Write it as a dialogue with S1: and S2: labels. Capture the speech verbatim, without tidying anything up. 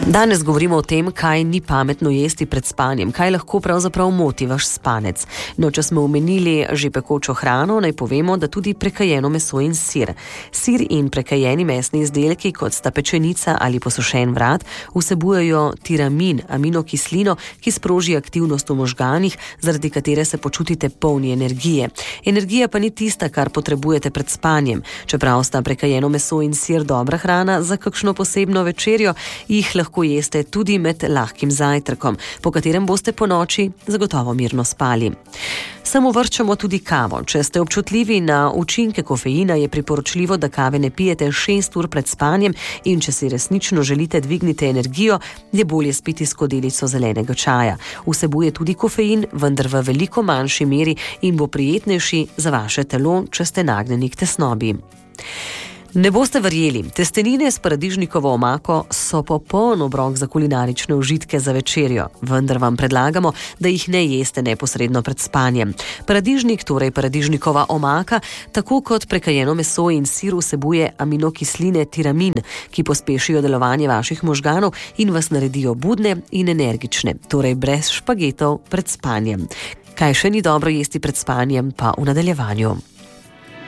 S1: Danes govorimo o tem, kaj ni pametno jesti pred spanjem, kaj lahko pravzaprav moti vaš spanec. No, če smo omenili že pekočo hrano, naj povemo, da tudi prekajeno meso in sir. Sir in prekajeni mesni izdelki, kot sta pečenica ali posušen vrat, vsebujejo tiramin, aminokislino, ki sproži aktivnost v možganih, zaradi katere se počutite polni energije. Energija pa ni tista, kar potrebujete pred spanjem. Čeprav sta prekajeno meso in sir dobra hrana za kakšno posebno večerjo, jih lahko jeste tudi med lahkim zajtrkom, po katerem boste po noči zagotovo mirno spali. Samo vrčamo tudi kavo. Če ste občutljivi na učinke kofeina, je priporočljivo, da kave ne pijete šest ur pred spanjem in če si resnično želite dvigniti energijo, je bolje spiti skodelico zelenega čaja. Vsebuje tudi kofein, vendar v veliko manjši meri in bo prijetnejši za vaše telo, če ste nagnjeni k tesnobi. Ne boste verjeli, testenine s paradižnikovo omako so popoln obrok za kulinarične užitke za večerjo, vendar vam predlagamo, da jih ne jeste neposredno pred spanjem. Paradižnik, torej paradižnikova omaka, tako kot prekajeno meso in sir vsebuje aminokisline tiramin, ki pospešijo delovanje vaših možganov in vas naredijo budne in energične, torej brez špagetov pred spanjem. Kaj še ni dobro jesti pred spanjem, pa v nadaljevanju.